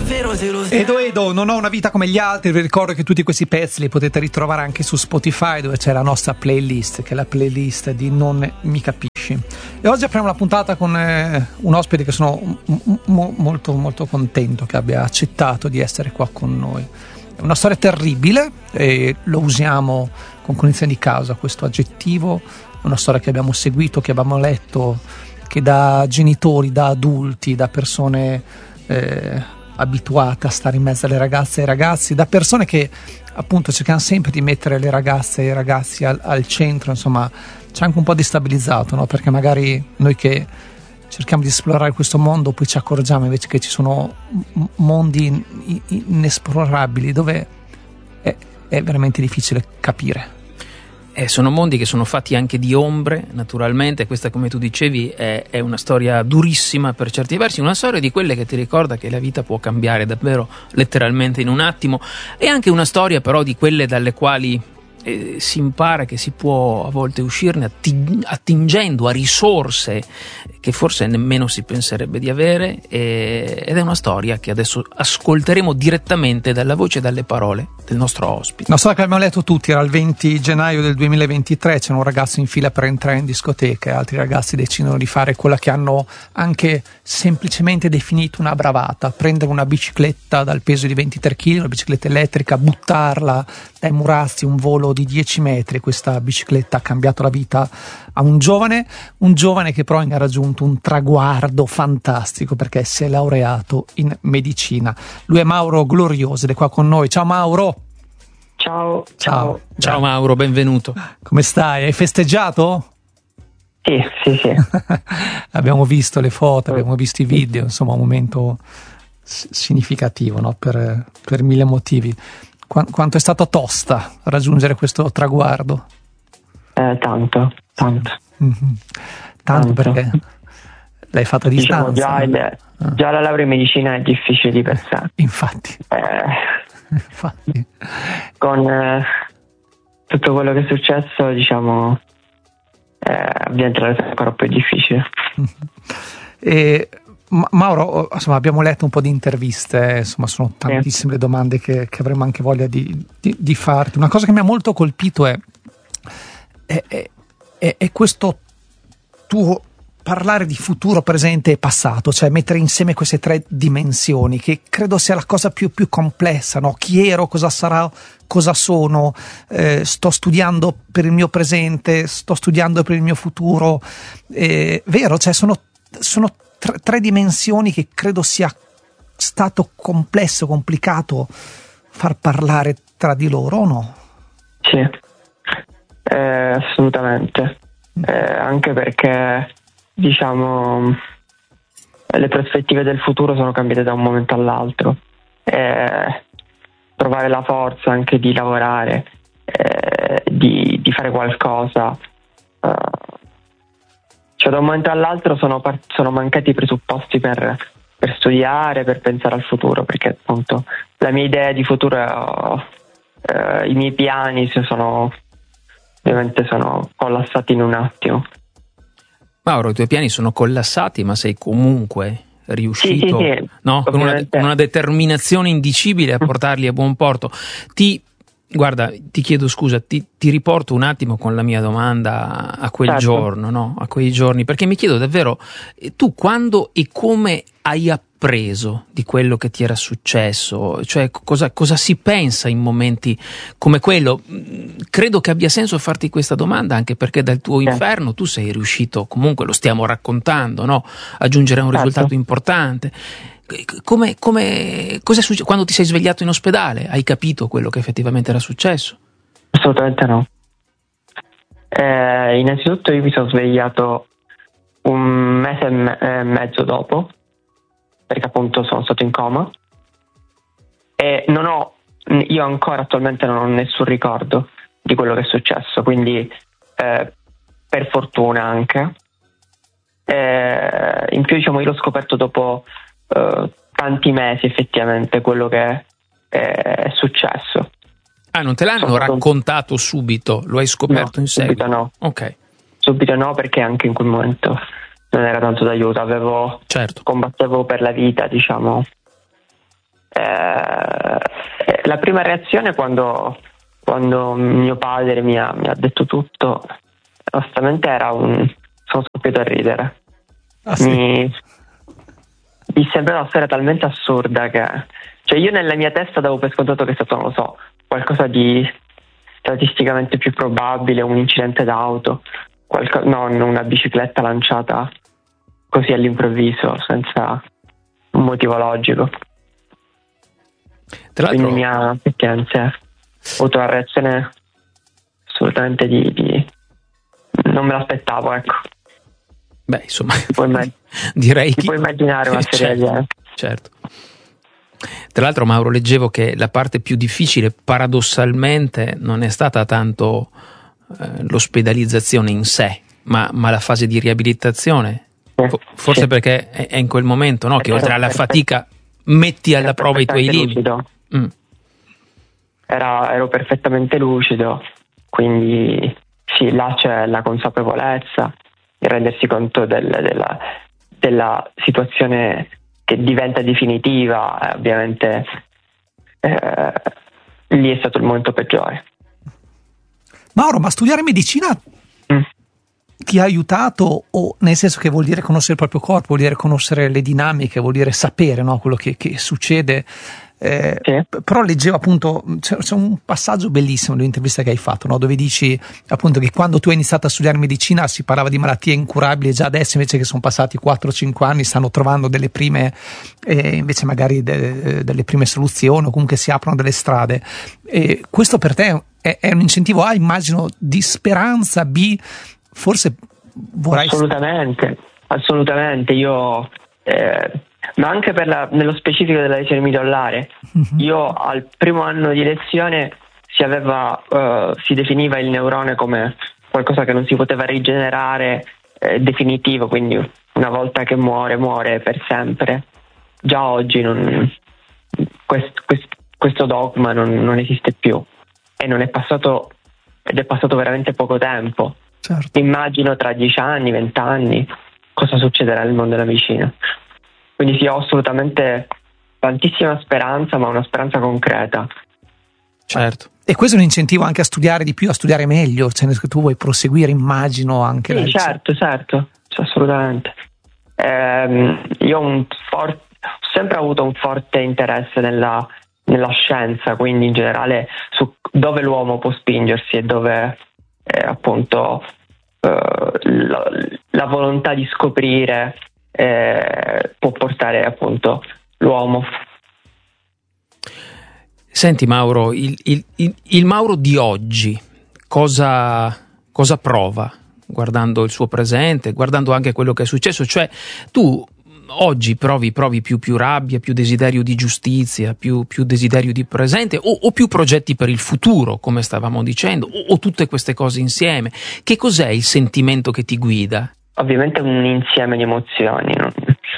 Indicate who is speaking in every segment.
Speaker 1: davvero se lo
Speaker 2: Edo, non ho una vita come gli altri. Vi ricordo che tutti questi pezzi li potete ritrovare anche su Spotify, dove c'è la nostra playlist, che è la playlist di Non Mi Capisci. E oggi apriamo la puntata con un ospite che sono molto molto contento che abbia accettato di essere qua con noi. È una storia terribile e lo usiamo con cognizione di causa, questo aggettivo. È una storia che abbiamo seguito, che abbiamo letto, che da genitori, da adulti, da persone abituate a stare in mezzo alle ragazze e ai ragazzi, da persone che appunto cercano sempre di mettere le ragazze e i ragazzi al centro, insomma c'è anche un po' destabilizzato, no? Perché magari noi che cerchiamo di esplorare questo mondo poi ci accorgiamo invece che ci sono mondi inesplorabili dove è veramente difficile capire.
Speaker 3: Sono mondi che sono fatti anche di ombre, naturalmente. Questa, come tu dicevi, è una storia durissima per certi versi, una storia di quelle che ti ricorda che la vita può cambiare davvero letteralmente in un attimo, e anche una storia però di quelle dalle quali si impara che si può a volte uscirne attingendo a risorse che forse nemmeno si penserebbe di avere, ed è una storia che adesso ascolteremo direttamente dalla voce e dalle parole del nostro ospite.
Speaker 2: Una storia che abbiamo letto tutti, era il 20 gennaio del 2023, c'era un ragazzo in fila per entrare in discoteca e altri ragazzi decidono di fare quella che hanno anche semplicemente definito una bravata: prendere una bicicletta dal peso di 23 kg, una bicicletta elettrica, buttarla dai murazzi, un volo di 10 metri. Questa bicicletta ha cambiato la vita a un giovane che però ha raggiunto un traguardo fantastico perché si è laureato in medicina. Lui è Mauro Glorioso ed è qua con noi. Ciao Mauro.
Speaker 4: Ciao
Speaker 3: Mauro, benvenuto.
Speaker 2: Come stai? Hai festeggiato?
Speaker 4: Sì.
Speaker 2: Abbiamo visto le foto, abbiamo visto i video, insomma un momento significativo, no? Per mille motivi. Quanto è stato tosta raggiungere questo traguardo?
Speaker 4: Tanto.
Speaker 2: Mm-hmm. Tanto perché l'hai fatta a distanza.
Speaker 4: Diciamo, già la laurea in medicina è difficile di per sé.
Speaker 2: Infatti.
Speaker 4: Con tutto quello che è successo, diciamo, diventa ancora più difficile.
Speaker 2: E Mauro, insomma, abbiamo letto un po' di interviste, insomma, sono tantissime le domande che avremo anche voglia di farti. Una cosa che mi ha molto colpito è questo tuo parlare di futuro, presente e passato, cioè mettere insieme queste tre dimensioni, che credo sia la cosa più complessa, no? Chi ero, cosa sarà, cosa sono, sto studiando per il mio presente, sto studiando per il mio futuro, vero? Cioè sono tre dimensioni che credo sia stato complesso, complicato far parlare tra di loro, o no?
Speaker 4: Sì, assolutamente, anche perché diciamo le prospettive del futuro sono cambiate da un momento all'altro, trovare la forza anche di lavorare, di fare qualcosa, cioè da un momento all'altro sono mancati i presupposti per studiare, per pensare al futuro, perché appunto la mia idea di futuro, i miei piani ovviamente sono collassati in un attimo.
Speaker 3: Mauro, i tuoi piani sono collassati, ma sei comunque riuscito,
Speaker 4: sì.
Speaker 3: No? Con una determinazione indicibile a portarli a buon porto. Guarda, ti chiedo scusa, ti riporto un attimo con la mia domanda a quel giorno, no? A quei giorni, perché mi chiedo davvero, tu quando e come hai appreso di quello che ti era successo? Cioè cosa si pensa in momenti come quello? Credo che abbia senso farti questa domanda anche perché dal tuo inferno tu sei riuscito, comunque lo stiamo raccontando, no? A giungere a un risultato importante. Cosa è successo? Quando ti sei svegliato in ospedale hai capito quello che effettivamente era successo?
Speaker 4: Assolutamente no. Innanzitutto io mi sono svegliato un mese e mezzo dopo, perché appunto sono stato in coma e io ancora attualmente non ho nessun ricordo di quello che è successo, quindi per fortuna anche. In più, diciamo, io l'ho scoperto dopo tanti mesi effettivamente quello che è successo.
Speaker 3: Ah, non te l'hanno raccontato subito? Lo hai scoperto in seguito?
Speaker 4: Subito no.
Speaker 3: Ok.
Speaker 4: Subito no, perché anche in quel momento non era tanto d'aiuto, combattevo per la vita, diciamo. La prima reazione quando mio padre mi ha detto tutto, onestamente sono scoppiato a ridere.
Speaker 2: Ah, sì?
Speaker 4: Mi sembra una storia talmente assurda che, cioè, io nella mia testa davo per scontato che è stato, non lo so, qualcosa di statisticamente più probabile, un incidente d'auto, non una bicicletta lanciata così all'improvviso, senza un motivo logico.
Speaker 3: Tra l'altro,
Speaker 4: Quindi mi ha effettivamente avuto una reazione assolutamente non me l'aspettavo, ecco.
Speaker 3: beh, insomma,
Speaker 4: Puoi
Speaker 3: direi
Speaker 4: Ti puoi immaginare una serie di...
Speaker 3: Certo. Tra l'altro, Mauro, leggevo che la parte più difficile paradossalmente non è stata tanto l'ospedalizzazione in sé, ma la fase di riabilitazione. Forse perché è in quel momento, no, che oltre alla fatica metti alla prova i tuoi limiti.
Speaker 4: Ero perfettamente lucido, quindi sì, là c'è la consapevolezza, il rendersi conto della situazione che diventa definitiva, ovviamente lì è stato il momento peggiore.
Speaker 2: Mauro, ma studiare medicina ti ha aiutato, o nel senso che vuol dire conoscere il proprio corpo, vuol dire conoscere le dinamiche, vuol dire sapere, no, quello che succede? Sì. Però leggevo appunto, c'è un passaggio bellissimo nell'intervista che hai fatto, no? Dove dici appunto che quando tu hai iniziato a studiare medicina si parlava di malattie incurabili, e già adesso invece che sono passati 4-5 anni stanno trovando delle prime invece magari delle prime soluzioni, o comunque si aprono delle strade. E questo per te è un incentivo A, immagino, di speranza, B, forse vorrai...
Speaker 4: Assolutamente, io ma anche nello specifico della lesione midollare. Io al primo anno di lezione si definiva il neurone come qualcosa che non si poteva rigenerare, definitivo, quindi una volta che muore per sempre. Già oggi questo dogma non esiste più, e ed è passato veramente poco tempo.
Speaker 2: Certo.
Speaker 4: Immagino tra 10 anni, 20 anni cosa succederà nel mondo della medicina. Quindi sì, ho assolutamente tantissima speranza, ma una speranza concreta.
Speaker 3: Certo.
Speaker 2: E questo è un incentivo anche a studiare di più, a studiare meglio, cioè che tu vuoi proseguire, immagino, anche
Speaker 4: sì, certo, assolutamente. Io ho sempre avuto un forte interesse nella scienza, quindi in generale su dove l'uomo può spingersi e dove appunto la volontà di scoprire può portare appunto l'uomo.
Speaker 3: Senti Mauro, il Mauro di oggi cosa prova guardando il suo presente, guardando anche quello che è successo? Cioè tu oggi provi più rabbia, più desiderio di giustizia, più desiderio di presente, o più progetti per il futuro, come stavamo dicendo, o tutte queste cose insieme? Che cos'è il sentimento che ti guida?
Speaker 4: Ovviamente un insieme di emozioni, no?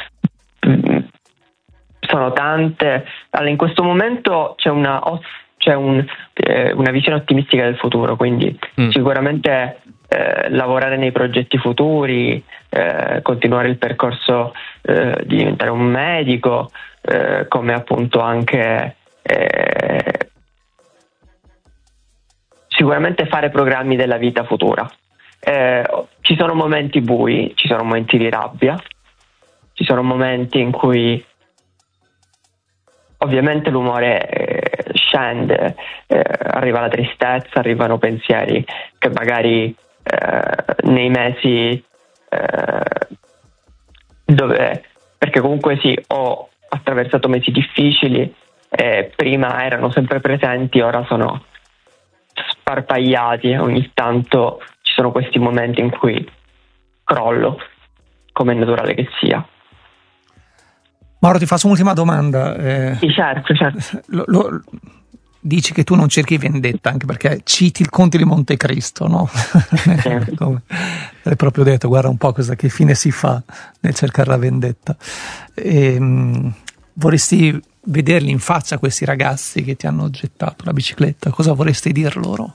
Speaker 4: Sono tante. Allora, in questo momento c'è una visione ottimistica del futuro, quindi sicuramente lavorare nei progetti futuri, continuare il percorso di diventare un medico, come appunto anche sicuramente fare programmi della vita futura. Ci sono momenti bui, ci sono momenti di rabbia, ci sono momenti in cui ovviamente l'umore scende, arriva la tristezza, arrivano pensieri che magari nei mesi perché comunque sì, ho attraversato mesi difficili, prima erano sempre presenti, ora sono sparpagliati, ogni tanto ci sono questi momenti in cui crollo, come è naturale che sia.
Speaker 2: Mauro, ti faccio un'ultima domanda.
Speaker 4: Sì, certo.
Speaker 2: Dici che tu non cerchi vendetta, anche perché citi il Conte di Montecristo, no? Hai proprio detto, guarda un po' che fine si fa nel cercare la vendetta. Vorresti vederli in faccia questi ragazzi che ti hanno gettato la bicicletta? Cosa vorresti dir loro?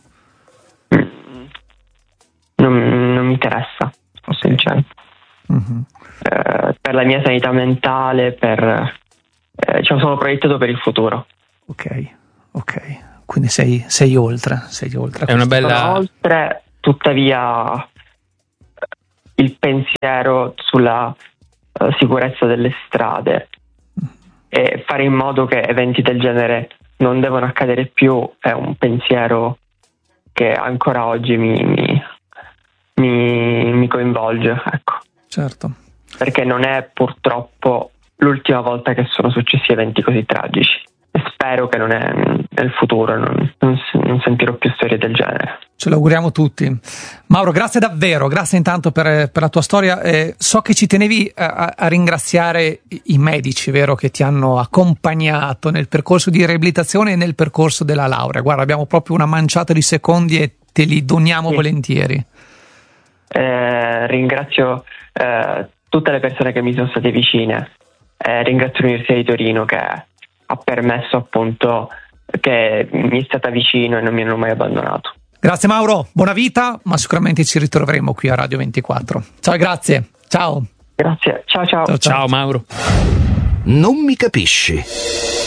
Speaker 4: Non mi interessa, sono sincero. Per la mia sanità mentale, per ci ho solo proiettato per il futuro.
Speaker 2: Ok, quindi sei oltre.
Speaker 3: È una bella...
Speaker 4: Sono oltre, tuttavia il pensiero sulla sicurezza delle strade e fare in modo che eventi del genere non devono accadere più è un pensiero che ancora oggi mi coinvolge, ecco.
Speaker 2: Certo.
Speaker 4: Perché non è purtroppo l'ultima volta che sono successi eventi così tragici. E spero che nel futuro non sentirò più storie del genere.
Speaker 2: Ce lo auguriamo tutti. Mauro, grazie davvero, grazie intanto per la tua storia. So che ci tenevi a ringraziare i medici, vero, che ti hanno accompagnato nel percorso di riabilitazione e nel percorso della laurea. Guarda, abbiamo proprio una manciata di secondi e te li doniamo volentieri.
Speaker 4: Ringrazio tutte le persone che mi sono state vicine. Ringrazio l'Università di Torino che ha permesso appunto che mi è stata vicino e non mi hanno mai abbandonato.
Speaker 2: Grazie Mauro, buona vita, ma sicuramente ci ritroveremo qui a Radio 24. Ciao e grazie. Ciao.
Speaker 4: Grazie, ciao.
Speaker 3: Ciao Mauro.
Speaker 1: Non mi capisci.